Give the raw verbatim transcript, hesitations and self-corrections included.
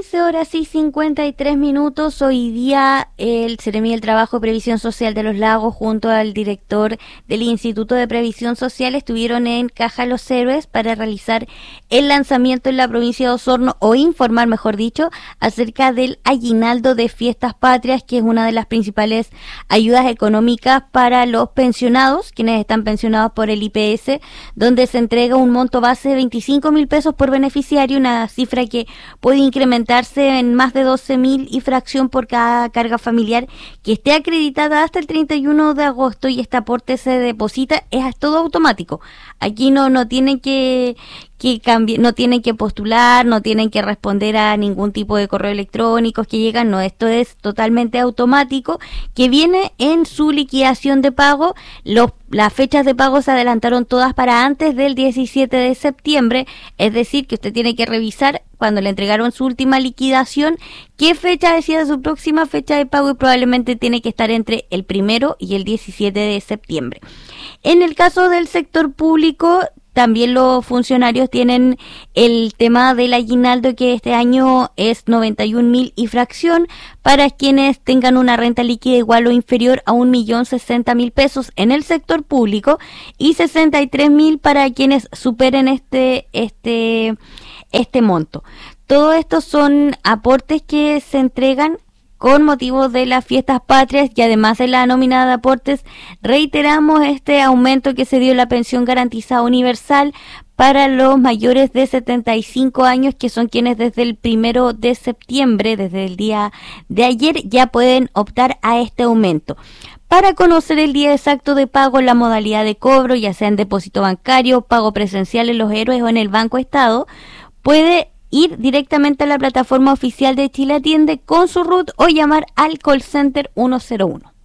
quince horas y cincuenta y tres minutos. Hoy día el Seremi del Trabajo y Previsión Social de Los Lagos junto al director del Instituto de Previsión Social estuvieron en Caja Los Héroes para realizar el lanzamiento en la provincia de Osorno, o informar, mejor dicho, acerca del aguinaldo de Fiestas Patrias, que es una de las principales ayudas económicas para los pensionados, quienes están pensionados por el I P S, donde se entrega un monto base de veinticinco mil pesos por beneficiario, una cifra que puede incrementarse en más de doce mil y fracción por cada carga familiar que esté acreditada hasta el treinta y uno de agosto, y este aporte se deposita, es todo automático. Aquí no, no tienen que, que cambiar, no tienen que postular, no tienen que responder a ningún tipo de correo electrónico que llegan, no, esto es totalmente automático, que viene en su liquidación de pago. Los, las fechas de pago se adelantaron todas para antes del diecisiete de septiembre, es decir, que usted tiene que revisar cuando le entregaron su última liquidación qué fecha decía su próxima fecha de pago, y probablemente tiene que estar entre el primero y el diecisiete de septiembre. En el caso del sector público, también los funcionarios tienen el tema del aguinaldo, que este año es noventa y un mil y fracción para quienes tengan una renta líquida igual o inferior a un millón sesenta mil pesos en el sector público, y sesenta y tres mil para quienes superen este este este monto. Todos estos son aportes que se entregan con motivo de las Fiestas Patrias, y además de la nómina de aportes, reiteramos este aumento que se dio en la pensión garantizada universal para los mayores de setenta y cinco años, que son quienes desde el primero de septiembre, desde el día de ayer, ya pueden optar a este aumento. Para conocer el día exacto de pago, la modalidad de cobro, ya sea en depósito bancario, pago presencial en Los Héroes o en el Banco Estado, puede ir directamente a la plataforma oficial de Chile Atiende con su R U T o llamar al call center ciento uno.